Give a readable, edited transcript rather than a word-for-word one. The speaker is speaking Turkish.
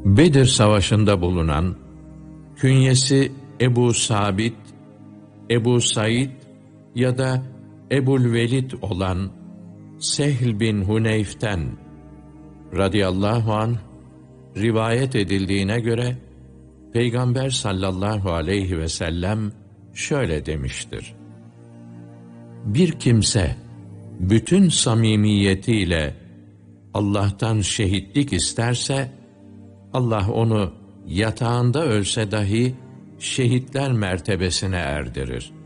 Bedir Savaşı'nda bulunan, künyesi Ebu Sabit, Ebu Said ya da Ebu'l-Velid olan Sehl bin Huneyf'ten radıyallahu anh rivayet edildiğine göre Peygamber sallallahu aleyhi ve sellem şöyle demiştir: bir kimse bütün samimiyetiyle Allah'tan şehitlik isterse, Allah onu yatağında ölse dahi şehitler mertebesine erdirir.